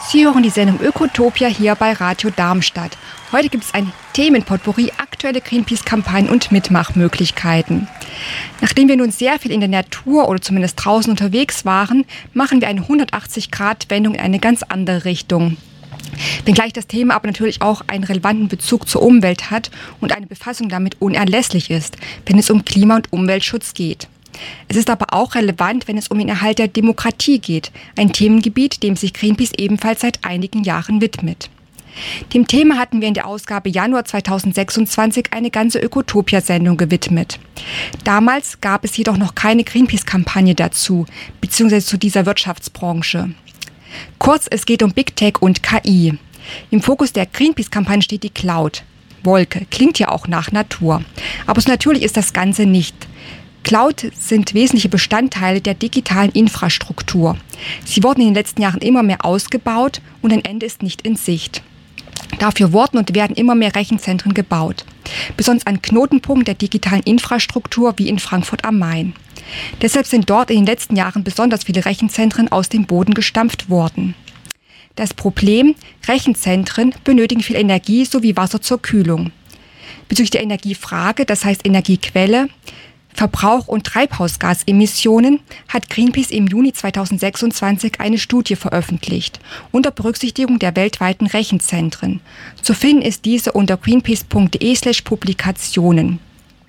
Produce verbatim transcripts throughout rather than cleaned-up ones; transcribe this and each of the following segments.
Sie hören die Sendung Ökotopia hier bei Radio Darmstadt. Heute gibt es ein Themenpotpourri, aktuelle Greenpeace-Kampagnen und Mitmachmöglichkeiten. Nachdem wir nun sehr viel in der Natur oder zumindest draußen unterwegs waren, machen wir eine hundertachtzig-Grad-Wendung in eine ganz andere Richtung. Wenngleich das Thema aber natürlich auch einen relevanten Bezug zur Umwelt hat und eine Befassung damit unerlässlich ist, wenn es um Klima- und Umweltschutz geht. Es ist aber auch relevant, wenn es um den Erhalt der Demokratie geht, ein Themengebiet, dem sich Greenpeace ebenfalls seit einigen Jahren widmet. Dem Thema hatten wir in der Ausgabe Januar zweitausendsechsundzwanzig eine ganze Ökotopia-Sendung gewidmet. Damals gab es jedoch noch keine Greenpeace-Kampagne dazu, beziehungsweise zu dieser Wirtschaftsbranche. Kurz, es geht um Big Tech und K I. Im Fokus der Greenpeace-Kampagne steht die Cloud. Wolke, klingt ja auch nach Natur. Aber so natürlich ist das Ganze nicht. Cloud sind wesentliche Bestandteile der digitalen Infrastruktur. Sie wurden in den letzten Jahren immer mehr ausgebaut und ein Ende ist nicht in Sicht. Dafür wurden und werden immer mehr Rechenzentren gebaut, besonders an Knotenpunkten der digitalen Infrastruktur wie in Frankfurt am Main. Deshalb sind dort in den letzten Jahren besonders viele Rechenzentren aus dem Boden gestampft worden. Das Problem: Rechenzentren benötigen viel Energie sowie Wasser zur Kühlung. Bezüglich der Energiefrage, das heißt Energiequelle, Verbrauch und Treibhausgasemissionen, hat Greenpeace im Juni zweitausendsechsundzwanzig eine Studie veröffentlicht, unter Berücksichtigung der weltweiten Rechenzentren. Zu finden ist diese unter greenpeace punkt de slash Publikationen.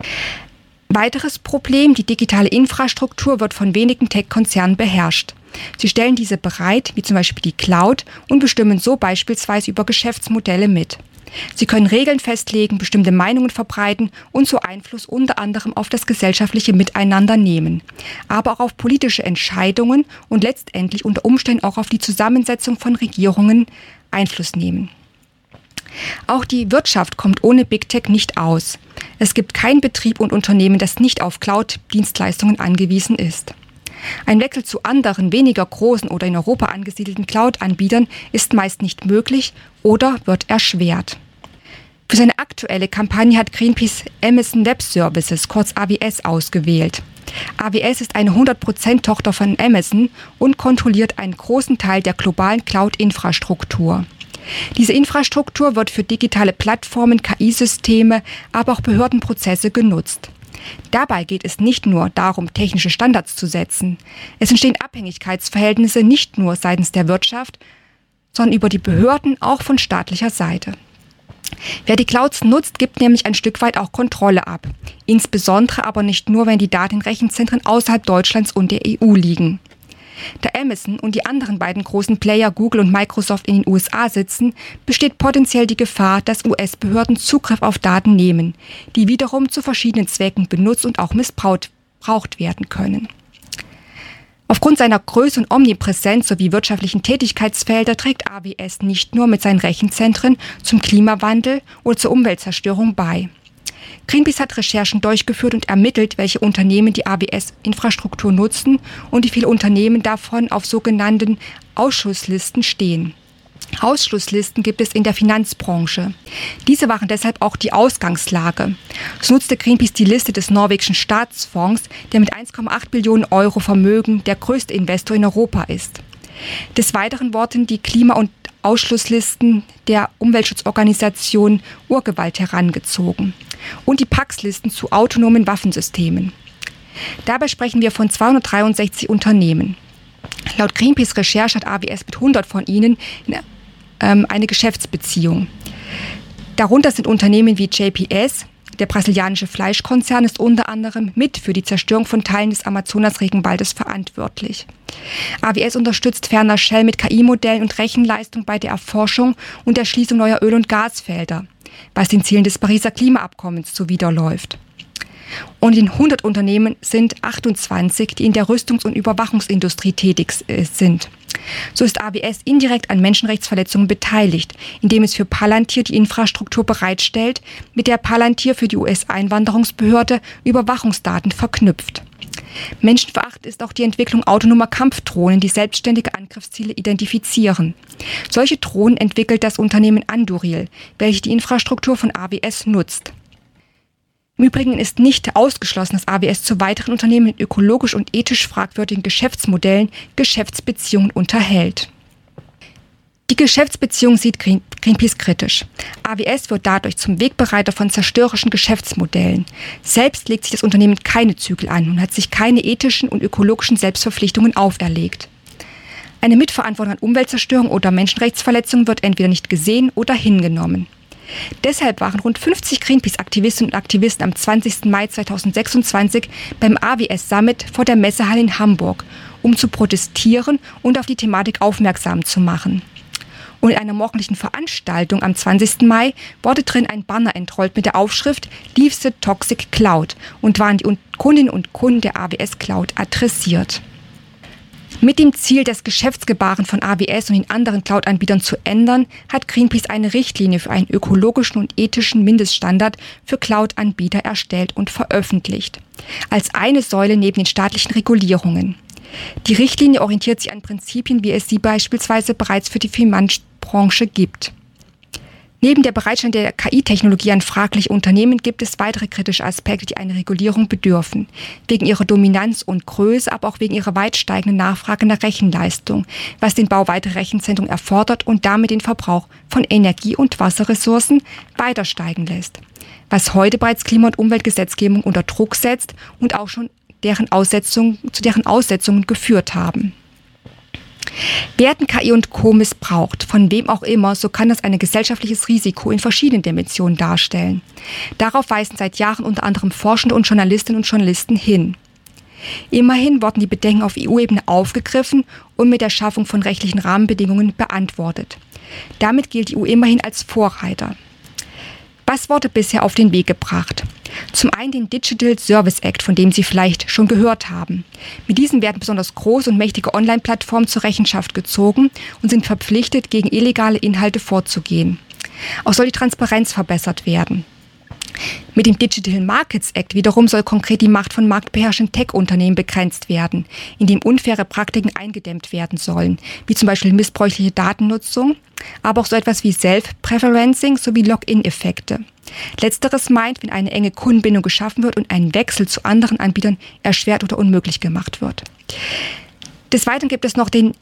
Weiteres Problem: Die digitale Infrastruktur wird von wenigen Tech-Konzernen beherrscht. Sie stellen diese bereit, wie zum Beispiel die Cloud, und bestimmen so beispielsweise über Geschäftsmodelle mit. Sie können Regeln festlegen, bestimmte Meinungen verbreiten und so Einfluss unter anderem auf das gesellschaftliche Miteinander nehmen, aber auch auf politische Entscheidungen und letztendlich unter Umständen auch auf die Zusammensetzung von Regierungen Einfluss nehmen. Auch die Wirtschaft kommt ohne Big Tech nicht aus. Es gibt keinen Betrieb und Unternehmen, das nicht auf Cloud-Dienstleistungen angewiesen ist. Ein Wechsel zu anderen, weniger großen oder in Europa angesiedelten Cloud-Anbietern ist meist nicht möglich oder wird erschwert. Für seine aktuelle Kampagne hat Greenpeace Amazon Web Services, kurz A W S, ausgewählt. A W S ist eine hundert Prozent Tochter von Amazon und kontrolliert einen großen Teil der globalen Cloud-Infrastruktur. Diese Infrastruktur wird für digitale Plattformen, K I-Systeme, aber auch Behördenprozesse genutzt. Dabei geht es nicht nur darum, technische Standards zu setzen. Es entstehen Abhängigkeitsverhältnisse nicht nur seitens der Wirtschaft, sondern über die Behörden auch von staatlicher Seite. Wer die Clouds nutzt, gibt nämlich ein Stück weit auch Kontrolle ab. Insbesondere aber nicht nur, wenn die Daten in Rechenzentren außerhalb Deutschlands und der E U liegen. Da Amazon und die anderen beiden großen Player Google und Microsoft in den U S A sitzen, besteht potenziell die Gefahr, dass U S-Behörden Zugriff auf Daten nehmen, die wiederum zu verschiedenen Zwecken benutzt und auch missbraucht werden können. Aufgrund seiner Größe und Omnipräsenz sowie wirtschaftlichen Tätigkeitsfelder trägt A W S nicht nur mit seinen Rechenzentren zum Klimawandel oder zur Umweltzerstörung bei. Greenpeace hat Recherchen durchgeführt und ermittelt, welche Unternehmen die A W S-Infrastruktur nutzen und wie viele Unternehmen davon auf sogenannten Ausschusslisten stehen. Ausschlusslisten gibt es in der Finanzbranche. Diese waren deshalb auch die Ausgangslage. So nutzte Greenpeace die Liste des norwegischen Staatsfonds, der mit eins Komma acht Billionen Euro Vermögen der größte Investor in Europa ist. Des Weiteren wurden die Klima- und Ausschlusslisten der Umweltschutzorganisation Urgewalt herangezogen und die Pax-Listen zu autonomen Waffensystemen. Dabei sprechen wir von zweihundertdreiundsechzig Unternehmen. Laut Greenpeace Recherche hat A W S mit hundert von ihnen ähm, eine Geschäftsbeziehung. Darunter sind Unternehmen wie J P S, der brasilianische Fleischkonzern ist unter anderem mit für die Zerstörung von Teilen des Amazonas-Regenwaldes verantwortlich. A W S unterstützt ferner Shell mit K I-Modellen und Rechenleistung bei der Erforschung und Erschließung neuer Öl- und Gasfelder, was den Zielen des Pariser Klimaabkommens zuwiderläuft. Und in hundert Unternehmen sind achtundzwanzig, die in der Rüstungs- und Überwachungsindustrie tätig sind. So ist A W S indirekt an Menschenrechtsverletzungen beteiligt, indem es für Palantir die Infrastruktur bereitstellt, mit der Palantir für die U S-Einwanderungsbehörde Überwachungsdaten verknüpft. Menschenverachtend ist auch die Entwicklung autonomer Kampfdrohnen, die selbstständige Angriffsziele identifizieren. Solche Drohnen entwickelt das Unternehmen Anduril, welches die Infrastruktur von A W S nutzt. Im Übrigen ist nicht ausgeschlossen, dass A W S zu weiteren Unternehmen mit ökologisch und ethisch fragwürdigen Geschäftsmodellen Geschäftsbeziehungen unterhält. Die Geschäftsbeziehung sieht Green, Greenpeace kritisch. A W S wird dadurch zum Wegbereiter von zerstörerischen Geschäftsmodellen. Selbst legt sich das Unternehmen keine Zügel an und hat sich keine ethischen und ökologischen Selbstverpflichtungen auferlegt. Eine Mitverantwortung an Umweltzerstörung oder Menschenrechtsverletzungen wird entweder nicht gesehen oder hingenommen. Deshalb waren rund fünfzig Greenpeace-Aktivistinnen und Aktivisten am zwanzigsten Mai zweitausendsechsundzwanzig beim A W S-Summit vor der Messehalle in Hamburg, um zu protestieren und auf die Thematik aufmerksam zu machen. Und in einer morgendlichen Veranstaltung am zwanzigsten Mai wurde drin ein Banner entrollt mit der Aufschrift Leave the Toxic Cloud und waren die Kundinnen und Kunden der A W S Cloud adressiert. Mit dem Ziel, das Geschäftsgebaren von A W S und den anderen Cloud-Anbietern zu ändern, hat Greenpeace eine Richtlinie für einen ökologischen und ethischen Mindeststandard für Cloud-Anbieter erstellt und veröffentlicht. Als eine Säule neben den staatlichen Regulierungen. Die Richtlinie orientiert sich an Prinzipien, wie es sie beispielsweise bereits für die Finanzbranche gibt. Neben der Bereitstellung der K I-Technologie an fragliche Unternehmen gibt es weitere kritische Aspekte, die einer Regulierung bedürfen. Wegen ihrer Dominanz und Größe, aber auch wegen ihrer weit steigenden Nachfrage nach Rechenleistung, was den Bau weiterer Rechenzentren erfordert und damit den Verbrauch von Energie- und Wasserressourcen weiter steigen lässt. Was heute bereits Klima- und Umweltgesetzgebung unter Druck setzt und auch schon deren Aussetzung, zu deren Aussetzungen geführt haben. Werden K I und Co. missbraucht, von wem auch immer, so kann das ein gesellschaftliches Risiko in verschiedenen Dimensionen darstellen. Darauf weisen seit Jahren unter anderem Forschende und Journalistinnen und Journalisten hin. Immerhin wurden die Bedenken auf E U-Ebene aufgegriffen und mit der Schaffung von rechtlichen Rahmenbedingungen beantwortet. Damit gilt die E U immerhin als Vorreiter. Was wurde bisher auf den Weg gebracht? Zum einen den Digital Service Act, von dem Sie vielleicht schon gehört haben. Mit diesem werden besonders große und mächtige Online-Plattformen zur Rechenschaft gezogen und sind verpflichtet, gegen illegale Inhalte vorzugehen. Auch soll die Transparenz verbessert werden. Mit dem Digital Markets Act wiederum soll konkret die Macht von marktbeherrschenden Tech-Unternehmen begrenzt werden, indem unfaire Praktiken eingedämmt werden sollen, wie zum Beispiel missbräuchliche Datennutzung, aber auch so etwas wie Self-Preferencing sowie Login-Effekte. Letzteres meint, wenn eine enge Kundenbindung geschaffen wird und ein Wechsel zu anderen Anbietern erschwert oder unmöglich gemacht wird. Des Weiteren gibt es noch den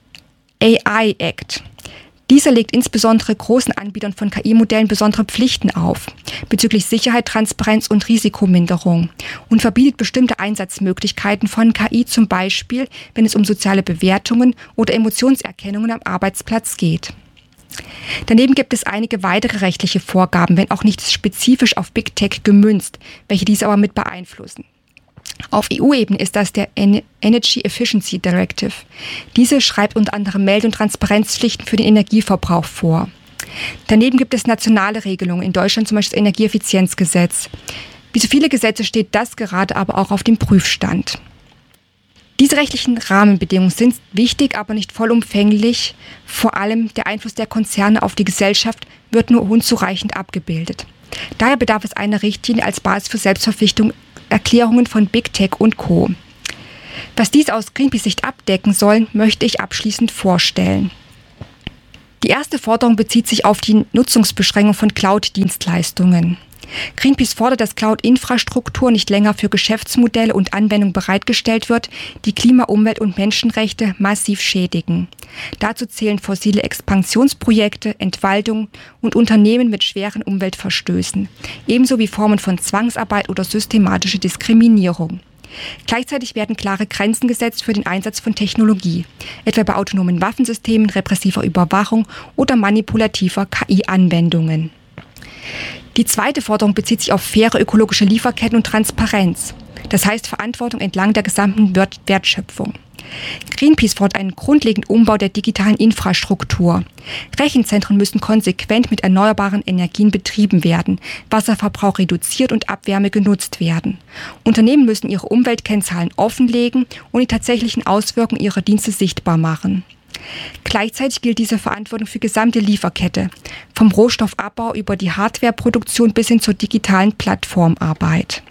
A I Act. Dieser legt insbesondere großen Anbietern von K I-Modellen besondere Pflichten auf, bezüglich Sicherheit, Transparenz und Risikominderung und verbietet bestimmte Einsatzmöglichkeiten von K I, zum Beispiel, wenn es um soziale Bewertungen oder Emotionserkennungen am Arbeitsplatz geht. Daneben gibt es einige weitere rechtliche Vorgaben, wenn auch nicht spezifisch auf Big Tech gemünzt, welche diese aber mit beeinflussen. Auf E U-Ebene ist das der Energy Efficiency Directive. Diese schreibt unter anderem Melde- und Transparenzpflichten für den Energieverbrauch vor. Daneben gibt es nationale Regelungen, in Deutschland zum Beispiel das Energieeffizienzgesetz. Wie so viele Gesetze steht das gerade aber auch auf dem Prüfstand. Diese rechtlichen Rahmenbedingungen sind wichtig, aber nicht vollumfänglich. Vor allem der Einfluss der Konzerne auf die Gesellschaft wird nur unzureichend abgebildet. Daher bedarf es einer Richtlinie als Basis für Selbstverpflichtung, Erklärungen von Big Tech und Co. Was dies aus Greenpeace-Sicht abdecken soll, möchte ich abschließend vorstellen. Die erste Forderung bezieht sich auf die Nutzungsbeschränkung von Cloud-Dienstleistungen. Greenpeace fordert, dass Cloud-Infrastruktur nicht länger für Geschäftsmodelle und Anwendungen bereitgestellt wird, die Klima-, Umwelt- und Menschenrechte massiv schädigen. Dazu zählen fossile Expansionsprojekte, Entwaldung und Unternehmen mit schweren Umweltverstößen, ebenso wie Formen von Zwangsarbeit oder systematische Diskriminierung. Gleichzeitig werden klare Grenzen gesetzt für den Einsatz von Technologie, etwa bei autonomen Waffensystemen, repressiver Überwachung oder manipulativer K I-Anwendungen. Die zweite Forderung bezieht sich auf faire ökologische Lieferketten und Transparenz. Das heißt Verantwortung entlang der gesamten Wertschöpfung. Greenpeace fordert einen grundlegenden Umbau der digitalen Infrastruktur. Rechenzentren müssen konsequent mit erneuerbaren Energien betrieben werden, Wasserverbrauch reduziert und Abwärme genutzt werden. Unternehmen müssen ihre Umweltkennzahlen offenlegen und die tatsächlichen Auswirkungen ihrer Dienste sichtbar machen. Gleichzeitig gilt diese Verantwortung für die gesamte Lieferkette, vom Rohstoffabbau über die Hardwareproduktion bis hin zur digitalen Plattformarbeit.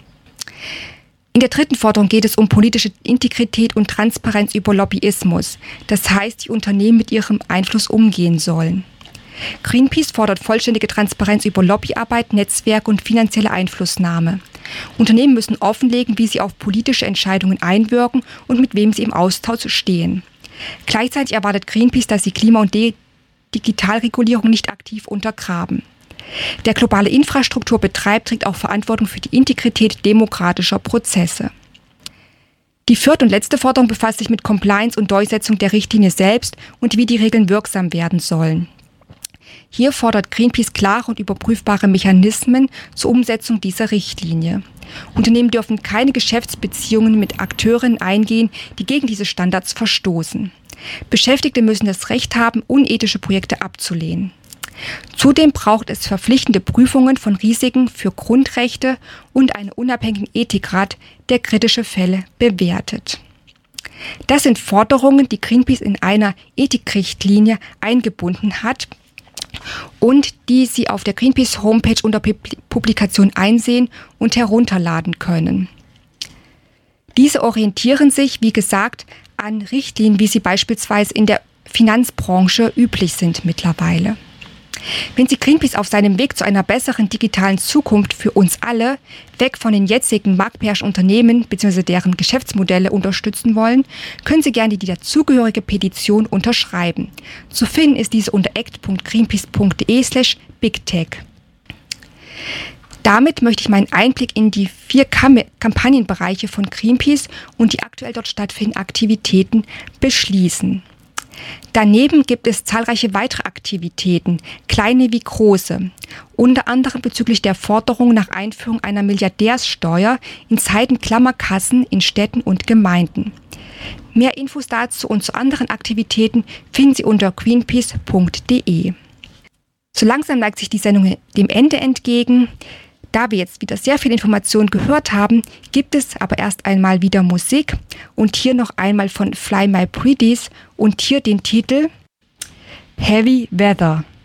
In der dritten Forderung geht es um politische Integrität und Transparenz über Lobbyismus, das heißt, wie Unternehmen mit ihrem Einfluss umgehen sollen. Greenpeace fordert vollständige Transparenz über Lobbyarbeit, Netzwerke und finanzielle Einflussnahme. Unternehmen müssen offenlegen, wie sie auf politische Entscheidungen einwirken und mit wem sie im Austausch stehen. Gleichzeitig erwartet Greenpeace, dass die Klima- und De- Digitalregulierung nicht aktiv untergraben. Der globale Infrastrukturbetreiber trägt auch Verantwortung für die Integrität demokratischer Prozesse. Die vierte und letzte Forderung befasst sich mit Compliance und Durchsetzung der Richtlinie selbst und wie die Regeln wirksam werden sollen. Hier fordert Greenpeace klare und überprüfbare Mechanismen zur Umsetzung dieser Richtlinie. Unternehmen dürfen keine Geschäftsbeziehungen mit Akteuren eingehen, die gegen diese Standards verstoßen. Beschäftigte müssen das Recht haben, unethische Projekte abzulehnen. Zudem braucht es verpflichtende Prüfungen von Risiken für Grundrechte und einen unabhängigen Ethikrat, der kritische Fälle bewertet. Das sind Forderungen, die Greenpeace in einer Ethikrichtlinie eingebunden hat und die Sie auf der Greenpeace-Homepage unter Publikation einsehen und herunterladen können. Diese orientieren sich, wie gesagt, an Richtlinien, wie sie beispielsweise in der Finanzbranche üblich sind mittlerweile. Wenn Sie Greenpeace auf seinem Weg zu einer besseren digitalen Zukunft für uns alle, weg von den jetzigen marktbeherrschenden Unternehmen bzw. deren Geschäftsmodelle unterstützen wollen, können Sie gerne die dazugehörige Petition unterschreiben. Zu finden ist diese unter act punkt greenpeace punkt de slash bigtech. Damit möchte ich meinen Einblick in die vier Kam- Kampagnenbereiche von Greenpeace und die aktuell dort stattfindenden Aktivitäten beschließen. Daneben gibt es zahlreiche weitere Aktivitäten, kleine wie große, unter anderem bezüglich der Forderung nach Einführung einer Milliardärssteuer in Zeiten Klammerkassen in Städten und Gemeinden. Mehr Infos dazu und zu anderen Aktivitäten finden Sie unter greenpeace punkt de. So langsam neigt sich die Sendung dem Ende entgegen. Da wir jetzt wieder sehr viel Informationen gehört haben, gibt es aber erst einmal wieder Musik und hier noch einmal von Fly My Pretties und hier den Titel Heavy Weather.